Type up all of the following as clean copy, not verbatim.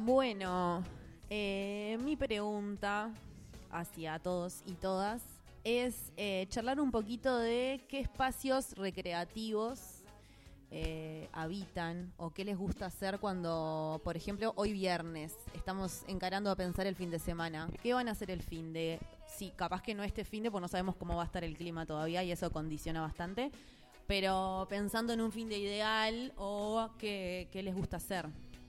Bueno, mi pregunta hacia todos y todas es charlar un poquito de qué espacios recreativos habitan o qué les gusta hacer cuando, por ejemplo, hoy viernes estamos encarando a pensar el fin de semana. ¿Qué van a hacer el fin de? Sí, capaz que no este fin de, pues no sabemos cómo va a estar el clima todavía y eso condiciona bastante. Pero pensando en un fin de ideal o qué les gusta hacer.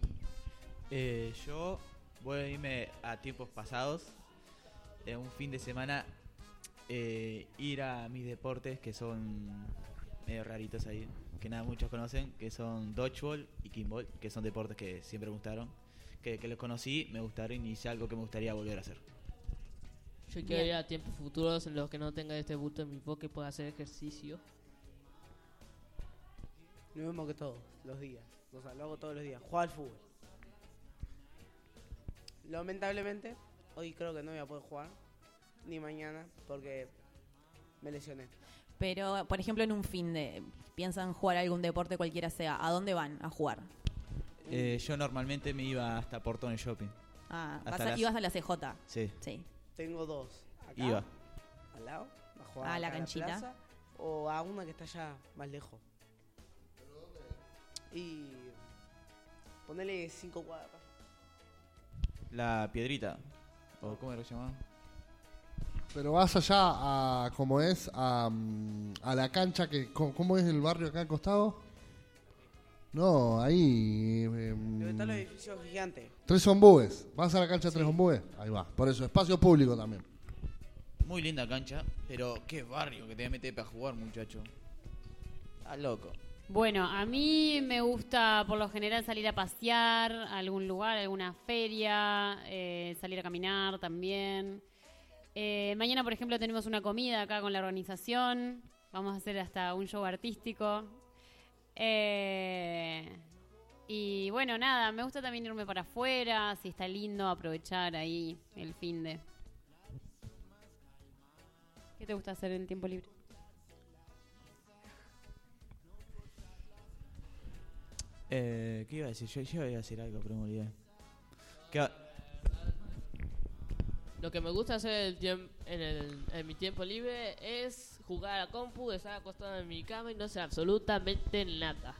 Yo voy a irme a tiempos pasados, un fin de semana, ir a mis deportes que son medio raritos ahí, que nada muchos conocen, que son dodgeball y kickball, que son deportes que siempre me gustaron, que los conocí, me gustaron y es algo que me gustaría volver a hacer. Yo quiero ir a tiempos futuros en los que no tenga este bulto en mi boca y pueda hacer ejercicio. Lo mismo que todos los días, o sea, lo hago todos los días, jugar al fútbol. Lamentablemente, hoy creo que no voy a poder jugar, ni mañana, porque me lesioné. Pero, por ejemplo, en un fin de, piensan jugar algún deporte cualquiera sea, ¿a dónde van a jugar? Yo normalmente me iba hasta Portón Shopping. Ah, Hasta ibas a la CJ. Sí. Tengo dos, acá, Iba. al lado, a jugar A la acá canchita. plaza, o a una que está allá más lejos. Y ponele 5 cuadras. La Piedrita, o ¿cómo era que se llamaba? Pero vas allá a, como es, a la cancha que, ¿cómo es el barrio acá al costado? No, ahí. Donde está el edificio gigante. Tres Ombúes. ¿Vas a la cancha de Sí. Tres Ombúes? Ahí va. Por eso, espacio público también. Muy linda cancha, pero qué barrio que te voy a meter para jugar, muchacho. Estás loco. Bueno, a mí me gusta por lo general salir a pasear a algún lugar, a alguna feria, salir a caminar también. Mañana, por ejemplo, tenemos una comida acá con la organización. Vamos a hacer hasta un show artístico. Y bueno, nada, me gusta también irme para afuera, si está lindo, aprovechar ahí el finde. ¿Qué te gusta hacer en tiempo libre? ¿Qué iba a decir? Yo iba a decir algo, pero me olvidé. ¿Qué? Lo que me gusta hacer en mi tiempo libre es jugar a compu, estar acostado en mi cama y no hacer absolutamente nada.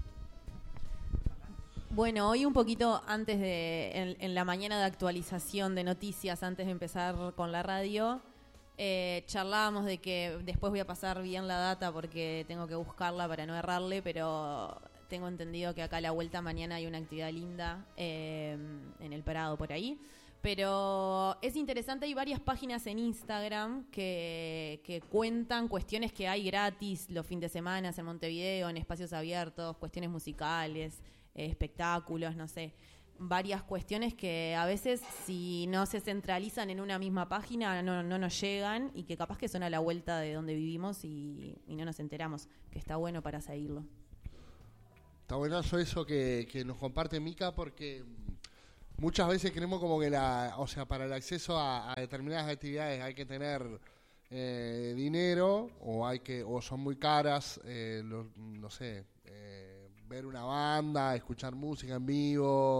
Bueno, hoy un poquito antes de, en la mañana de actualización de noticias, antes de empezar con la radio, charlábamos de que después voy a pasar bien la data porque tengo que buscarla para no errarle, pero tengo entendido que acá a la vuelta mañana hay una actividad linda en el Prado por ahí. Pero es interesante, hay varias páginas en Instagram que cuentan cuestiones que hay gratis los fines de semana en Montevideo, en espacios abiertos, cuestiones musicales, espectáculos, no sé, varias cuestiones que a veces si no se centralizan en una misma página no nos llegan y que capaz que son a la vuelta de donde vivimos y no nos enteramos, que está bueno para seguirlo. Está buenazo eso que nos comparte Mica porque muchas veces creemos como que para el acceso a determinadas actividades hay que tener dinero o son muy caras, no sé, ver una banda, escuchar música en vivo,